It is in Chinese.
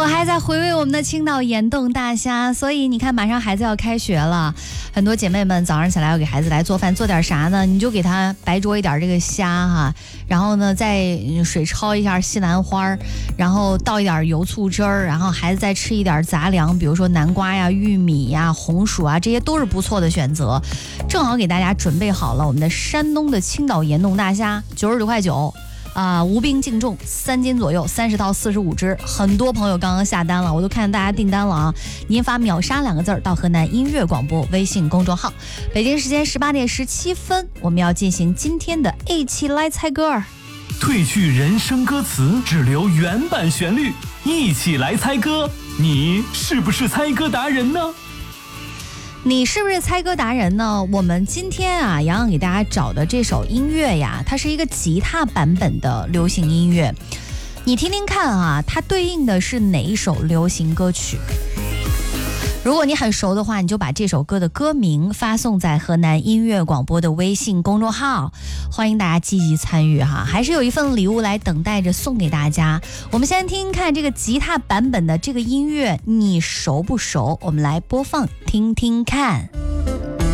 还在回味我们的青岛岩洞大虾，所以你看马上孩子要开学了，很多姐妹们早上起来要给孩子来做饭，做点啥呢？你就给他白灼一点这个虾哈，然后呢再水焯一下西兰花，然后倒一点油醋汁儿，然后孩子再吃一点杂粮，比如说南瓜呀、玉米呀、红薯啊，这些都是不错的选择。正好给大家准备好了我们的山东的青岛岩洞大虾，99.9块无冰净重，3斤左右，30到45只，很多朋友刚刚下单了，我都看见大家订单了啊！您发秒杀2个字到河南音乐广播微信公众号。北京时间18点17分，我们要进行今天的一起来猜歌儿。 褪去人声歌词，只留原版旋律，一起来猜歌，你是不是猜歌达人呢？ 你是不是猜歌达人呢？我们今天啊，洋洋给大家找的这首音乐呀，它是一个吉他版本的流行音乐，你听听看啊，它对应的是哪一首流行歌曲？如果你很熟的话，你就把这首歌的歌名发送在河南音乐广播的微信公众号，欢迎大家积极参与哈，还是有一份礼物来等待着送给大家。我们先听听看这个吉他版本的这个音乐，你熟不熟？我们来播放听听看。